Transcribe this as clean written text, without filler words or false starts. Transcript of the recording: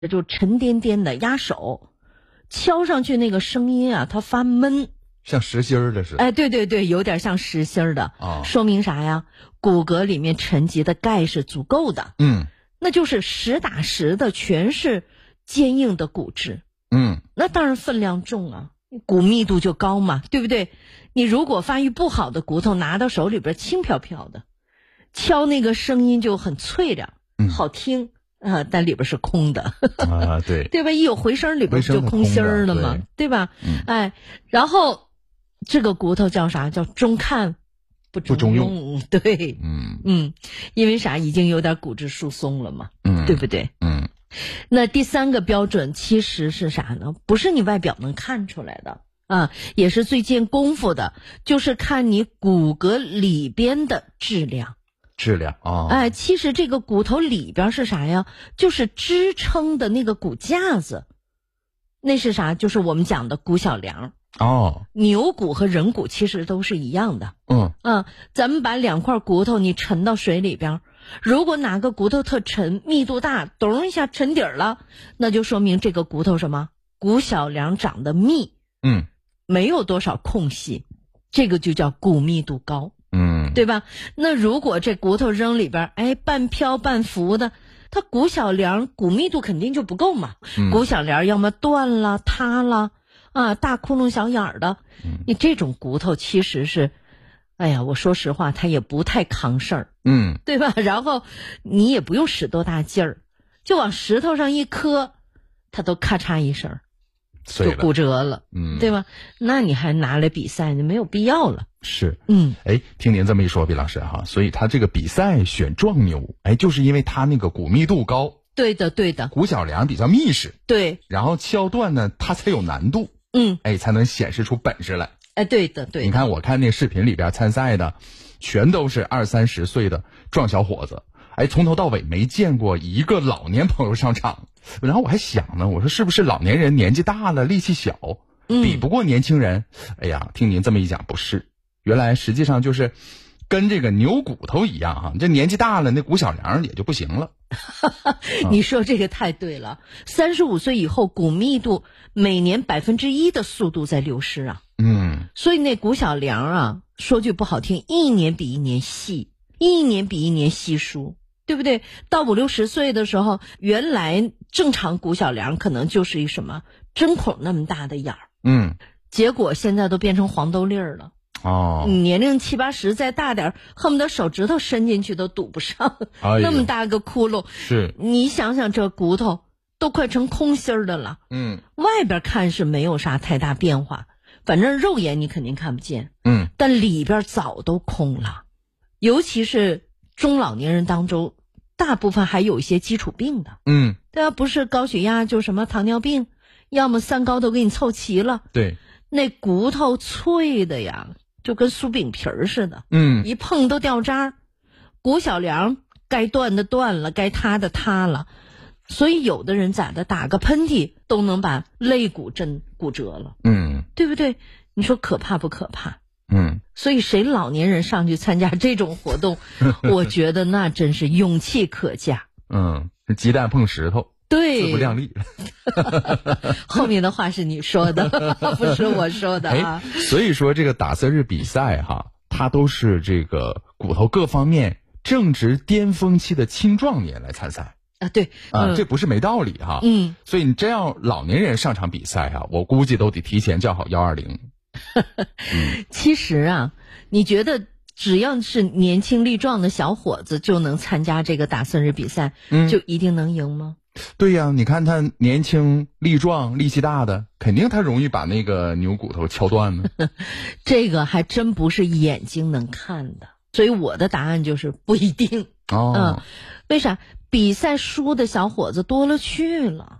就沉甸甸的压手，敲上去那个声音啊，它发闷， 像实心儿的似的。 哎，对对对，有点像实心儿的，说明啥呀？骨骼里面沉积的钙是足够的，那就是实打实的，全是坚硬的骨质，那当然分量重啊，骨密度就高嘛，对不对？你如果发育不好的骨头拿到手里边轻飘飘的，敲那个声音就很脆亮，好听。但里边是空的啊，对对吧？一有回声里边就空心儿了嘛，对吧？哎，然后这个骨头叫啥？叫中看不中用，对，因为啥？已经有点骨质疏松了嘛，对不对？那第三个标准其实是啥呢？不是你外表能看出来的啊，也是最见功夫的，就是看你骨骼里边的质量。哎，其实这个骨头里边是啥呀？就是支撑的那个骨架子，那是啥？就是我们讲的骨小梁。牛骨和人骨其实都是一样的。咱们把两块骨头你沉到水里边，如果哪个骨头特沉，密度大，咚一下沉底儿了，那就说明这个骨头什么？骨小梁长得密，没有多少空隙，这个就叫骨密度高。对吧？那如果这骨头扔里边，哎，半漂半浮的，它骨小梁骨密度肯定就不够嘛。骨小梁要么断了、塌了啊，大窟窿小眼儿的，你这种骨头其实是，哎呀，我说实话，它也不太扛事儿，对吧？然后你也不用使多大劲儿，就往石头上一磕，它都咔嚓一声，就骨折了，对吧？那你还拿来比赛呢？没有必要了。 是，听您这么一说，毕老师哈，所以他这个比赛选壮牛，就是因为他那个骨密度高， 对的， 骨小梁比较密实， 对， 然后敲断呢，它才有难度，才能显示出本事来， 对的。你看我看那视频里边参赛的，全都是20-30岁的壮小伙子，从头到尾没见过一个老年朋友上场，然后我还想呢，我说是不是老年人年纪大了，力气小，比不过年轻人？听您这么一讲，不是。原来实际上就是跟这个牛骨头一样哈，这年纪大了，那骨小梁也就不行了。 你说这个太对了，35岁以后骨密度每年1%的速度在流失啊。所以那骨小梁啊，说句不好听，一年比一年细，一年比一年稀疏，对不对？到50-60岁的时候，原来正常骨小梁可能就是一什么针孔那么大的眼儿，结果现在都变成黄豆粒儿了。年龄70-80再大点，恨不得手指头伸进去都堵不上，那么大个窟窿。 是， 你想想这骨头都快成空心儿的了。外边看是没有啥太大变化，反正肉眼你肯定看不见。但里边早都空了，尤其是中老年人当中，大部分还有一些基础病的。对啊，不是高血压就什么糖尿病，要么3高都给你凑齐了。 对， 那骨头脆的呀，就跟酥饼皮儿似的，一碰都掉渣，骨小梁该断的断了，该塌的塌了，所以有的人咋的，打个喷嚏都能把肋骨真骨折了，对不对？你说可怕不可怕？所以谁老年人上去参加这种活动，我觉得那真是勇气可嘉。 鸡蛋碰石头， 对， 自不量力。 后面的话是你说的，不是我说的啊。 所以说这个打色日比赛哈，它都是这个骨头各方面正值巅峰期的青壮年来参赛啊。对啊，这不是没道理哈。所以你真要老年人上场比赛啊，我估计都得提前叫好120。 其实啊，你觉得只要是年轻力壮的小伙子就能参加这个打色日比赛，就一定能赢吗？ 对呀，你看他年轻力壮力气大的，肯定他容易把那个牛骨头敲断呢。 这个还真不是眼睛能看的，所以我的答案就是不一定。为啥？比赛输的小伙子多了去了。